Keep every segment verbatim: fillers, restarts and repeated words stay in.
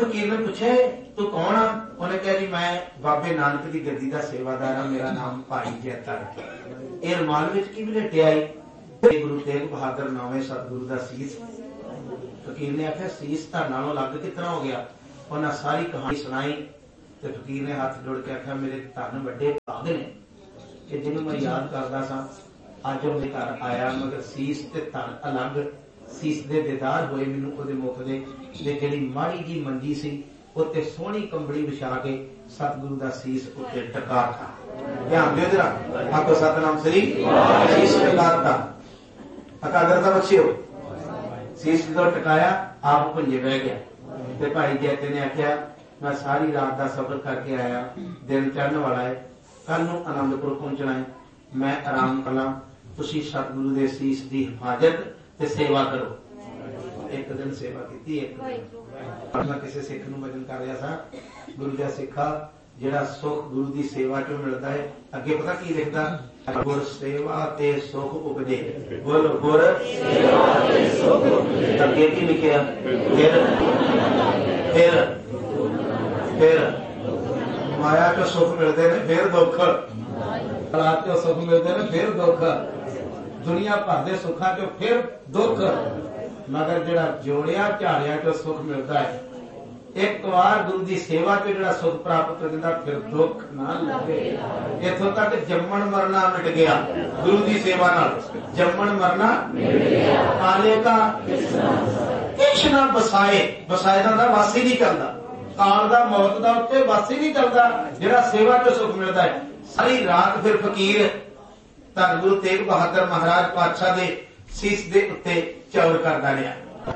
फकीर ने पूछे तू कौन आ? उन्हें कहा जी मैं बाबे नानक की गद्दी का सेवादार हाँ, मेरा नाम भाई जैता है। ये रुमाल विच की लपेटिया आई? गुरु तेग बहादुर नौवें सतगुरु का सीस। फकीर ने आख्या सीस तां नालों अलग कितना हो गया? उन्हें सारी कहानी सुनाई तो फकीर ने हाथ जोड़ के आख्या मेरे धन वड्डे भाग ने कि जिन्हों मैं याद करता सा अज वो मेरे घर आया, मगर सीस ते धन अलग। सीस दे दीदार होए मैनूं ओहदे मुख दे ते जिहड़ी माड़ी जी मंजी सी उत्ते सोहनी कंबड़ी विछा के सतगुरु दा सीस उत्ते टका था। ध्यान दिओ जरा, आखो सतनाम श्री सीस टकाता अकादरता बख्शियो। सीस जो टकाया आप भुंजे बह गया ते भाई जैते ने आख्या मैं सारी रात का सफर करके आया, दिन चढ़ने वाला है, कल नूं आनंदपुर पहुंचना है, मैं आराम करा, तुसीं सतगुरु दे सीस दी हिफाजत ते सेवा करो। एक दिन सेवा की। एक मैं किसी सिख नूं वचन कर रहा था, गुरु दा सिखा जिहड़ा सुख गुरु दी सेवा चों मिलदा है, अगे पता की लिखदा? गुर सेवा ते सुख उपजे। बोलो गुर सेवा ते सुख उपजे। अगे की लिखिया? फिर फिर फिर माया चो सुख मिलते हैं, फिर दुख औलाद चो सुख मिलते हैं, फिर दुख दुनिया भर के सुखा चो फिर दुख, मगर जिहड़ा जोड़िया झाड़िया चो सुख मिलता है, एक बार गुरु की सेवा चो जिहड़ा सुख प्राप्त कर दिंदा फिर दुख ना लगे। इथों तक जम्मण मरना मिट गया गुरु की सेवा नाल। जम्मण मरना काले का किश ना बसाए, बसाए का वासी नहीं चलता, काल का मौत का उत्ते वासी नहीं चलता, जिहड़ा सेवा चो सुख मिलता है। सारी रात फिर फकीर धन गुरु तेग बहादुर महाराज पातशाह दे सीस दे उत्ते चौर करदा रहा।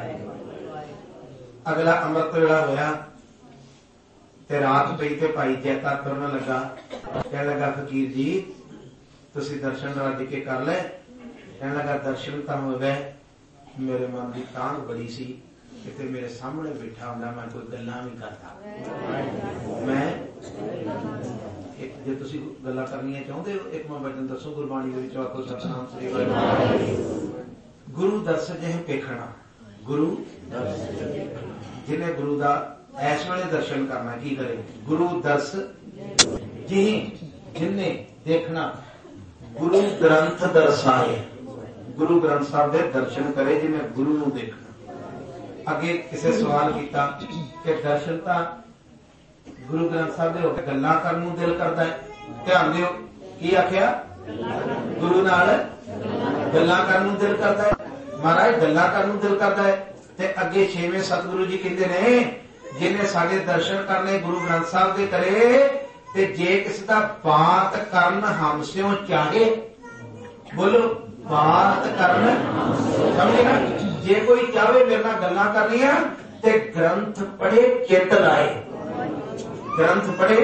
अगला अमृत वेला होया ते रात पई ते भाई जैता तुरन लगा, कहने लगा फकीर जी तुसी दर्शन रज के कर ले। कहने लगा दर्शन तो हो गए, मेरे मन की तांग बड़ी सी, किते मेरे सामने बैठा हुंदा मैं कोई गल्लां नहीं करता। मैं जे तुसी गल्लां करनियां चाहुंदे हो एक मैं वचन दसो गुरबाणी दे विच आखो सतनाम श्री वाहिगुरू। गुरु दर्श जिह पेखना, गुरु जिन्हें गुरु दा ऐस वेले दर्शन करना की करे? गुरु दर्श जिह जिन्हें देखना, गुरु ग्रंथ दर्शाए, गुरु ग्रंथ साहब दे दर्शन करे जिन्हें गुरु नूं देखना। अगे किसी सवाल किया कि दर्शन तो गुरु ग्रंथ साहब दे होके गल्लां करन नूं दिल करदा है। ध्यान दिओ की आख्या? गुरु नाल गल्लां करन नूं दिल करदा है। महाराज गल्लां करन नूं दिल करदा है ते अगे छेवें सतगुरु जी कहंदे ने जिन्हें साडे दर्शन करने गुरु ग्रंथ साहब दे करे ते जे किसी दा बात करन हमसियों चाहे, बोलो बात करन समझे ना, जे कोई चाहे मेरे नाल गल्लां करनियां ते ग्रंथ पढ़े चित लाए, ग्रंथ पढ़े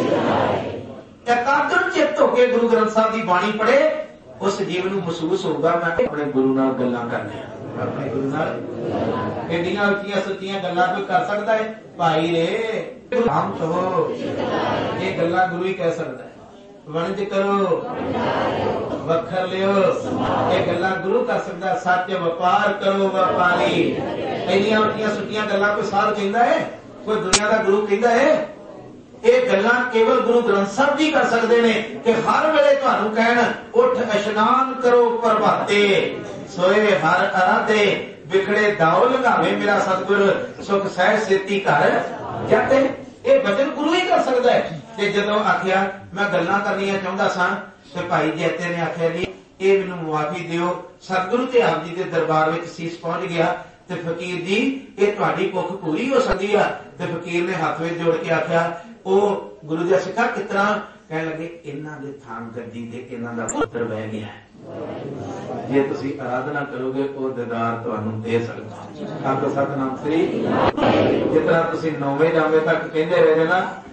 एकाग्र चित्त होके गुरु ग्रंथ साहब की बाणी पढ़े, उस जीव नूं महसूस होगा मैं अपने गुरु नाल गल्लां करनियां। अपने गुरु नाल एडियां उच्चियां सच्चियां गल्लां कोई कर सकता है? भाई रे हम कहो ये गल्लां गुरु ही कह सकता है। वणज करो वखर लियो, ये गल्लां गुरु कर सकता। सच व्यापार करो व्यापारी, एडियां उच्चियां सच्चियां गल्लां कोई साध कहंदा है? कोई दुनिया का गुरु कहंदा है? ये गल्लां केवल गुरु ग्रंथ साहब जी कर सकते ने कि हर वेले तुहानूं कहण उठ इशनान करो प्रभाते, सोए हर अराधे, बिखड़े दाओ लगावे मेरा सतगुर, सुख सहज सेती घर जाते। ये वचन गुरु ही कर सकता है। ते जदों आखिया मैं गल्लां करनियां चाहुंदा सां ते भाई जैते ने आखिया जी ये मैनूं मुआफी दिओ। सतगुरु ते आप जी के दरबार विच सीस पहुंच गया ते फकीर जी ये तुहाडी भुख पूरी हो सकदी है। ते फकीर ने हाथ विच जोड़ के आखिया ओ गुरु जी सिखा कितना? कहने लगे इन्हां दे थान गद्दी ते इन्हां दा पुत्र बह गया है, जे तुसी आराधना करोगे वो दीदार तुहानूं दे सकदा। आपको सतनाम श्री जितना तुसी नौवें जामे तक कहंदे रहे ना